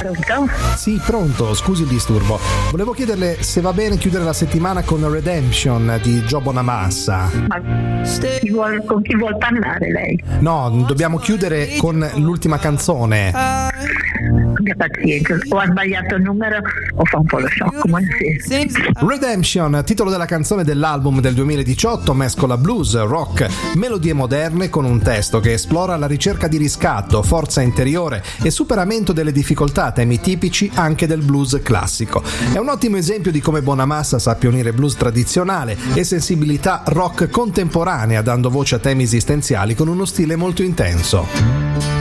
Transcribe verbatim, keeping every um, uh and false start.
Pronto? Sì, pronto, scusi il disturbo. Volevo chiederle se va bene chiudere la settimana con Redemption di Joe Bonamassa. Ma chi vuol, con chi vuol parlare lei? No, dobbiamo chiudere con l'ultima canzone. Abbia pazienza, o ha sbagliato il numero o fa un po' lo sciocco, ma sì. Redemption, titolo della canzone dell'album del duemiladiciotto, mescola blues, rock, melodie moderne con un testo che esplora la ricerca di riscatto, forza interiore e superamento delle difficoltà, temi tipici anche del blues classico. È un ottimo esempio di come Bonamassa sappia unire blues tradizionale e sensibilità rock contemporanea, dando voce a temi esistenziali con uno stile molto intenso.